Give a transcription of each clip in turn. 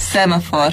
Semafor.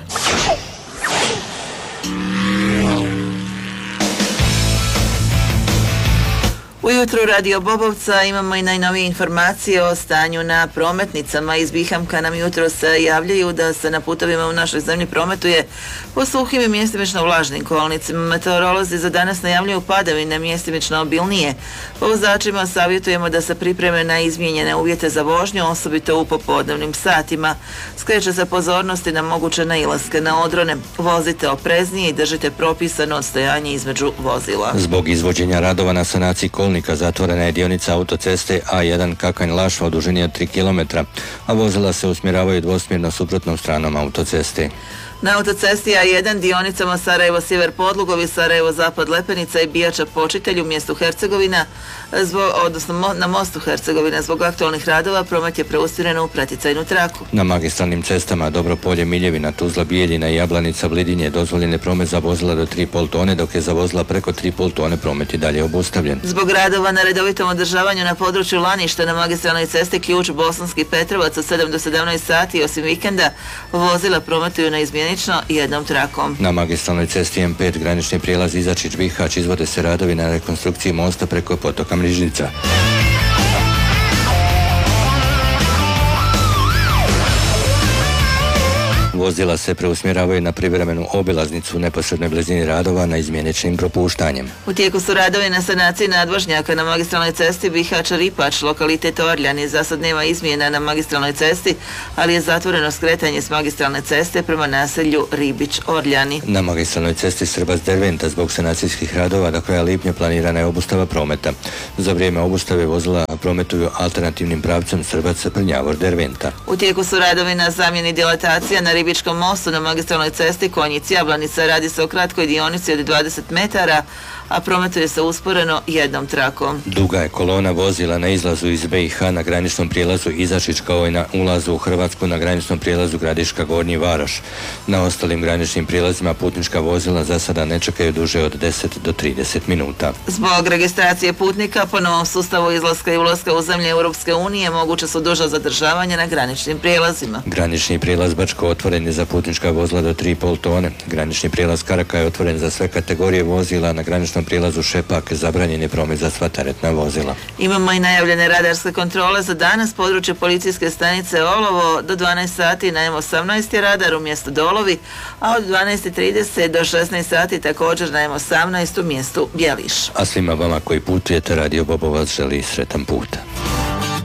Ujutro Radio Bobovca imamo i najnovije informacije o stanju na prometnicama. Iz Bihamka nam jutro se javljaju da se na putovima u našoj zemlji prometuje po suhim i mjestimično vlažnim kolnicima. Meteorolozi za danas najavljuju padavine mjestimično obilnije. Vozačima savjetujemo da se pripreme na izmijenjene uvjete za vožnju, osobito u popodnevnim satima. Skreće se pozornosti na moguće nailaske na odrone. Vozite opreznije i držite propisano odstojanje između vozila. Zbog izvođenja radova na sanaciji kolnika zatvorena je dionica autoceste A1 Kakanj-Lašva u dužini od 3 km, a vozila se usmjeravaju dvosmjerno suprotnom stranom autoceste. Na autocesti A1 dionicama Sarajevo-Sjever Podlugovi, Sarajevo-Zapad Lepenica i Bijača Počitelj u mjestu Hercegovina, odnosno na mostu Hercegovina, zbog aktualnih radova promet je preusmjeren u preticajnu traku. Na magistralnim cestama Dobropolje, Miljevina, Tuzla, Bijeljina i Jablanica, Vlidinje dozvoljen je promet za vozila do 3,5 tone, dok je za vozila preko 3,5 tone promet i dalje obustavljen. Zbog radova na redovitom održavanju na području Laništa na magistralnoj cesti Ključ Bosanski Petrovac od 7 do 17 sati osim vikenda vozila prometuju na izmjenično jednom trakom. Na magistralnoj cesti M5 granični prijelaz Izačić-Bihać izvode se radovi na rekonstrukciji mosta preko potoka Mrižnica. Vozila se preusmjeravaju na privremenu obilaznicu u neposrednoj blizini radova na izmjeničnim propuštanjem. U tijeku su radovi na sanaciji nadvožnjaka na magistralnoj cesti Bihać-Ripač, lokalitet Orljani. Za sad nema izmjena na magistralnoj cesti, ali je zatvoreno skretanje s magistralne ceste prema naselju Ribić-Orljani. Na magistralnoj cesti Srbac-Derventa zbog sanacijskih radova do kraja lipnja planirana je obustava prometa. Za vrijeme obustave vozila prometuju alternativnim pravcem Srbac-Prnjavor-Derventa. U tijeku su radovi na zamjeni dilatacija na Ribičkom mostu na magistralnoj cesti Konjic-Jablanica. Radi se o kratkoj dionici od 20 metara, a prometuje se usporeno jednom trakom. Duga je kolona vozila na izlazu iz BiH na graničnom prijelazu Izačić kao i na ulazu u Hrvatsku na graničnom prijelazu Gradiška Gornji Varoš. Na ostalim graničnim prijelazima putnička vozila za sada ne čekaju duže od 10 do 30 minuta. Zbog registracije putnika po novom sustavu izlaska i ulaska u zemlje Europske unije moguće su duža zadržavanja na graničnim prijelazima. Granični prijelaz Bačko otvoren je za putnička vozila do 3,5 tone. Granični prijelaz Karaka je otvoren za sve kategorije vozila. Na graničnom prijelazu Šepak zabranjen je promet za sva teretna vozila. Imamo i najavljene radarske kontrole za danas. Područje policijske stanice Olovo do 12 sati na M18 je radar u mjestu Dolovi, a od 12:30 do 16 sati također na M18 u mjestu Bjeliš. A svima vama koji putujete, Radio Bobovac želi sretan put.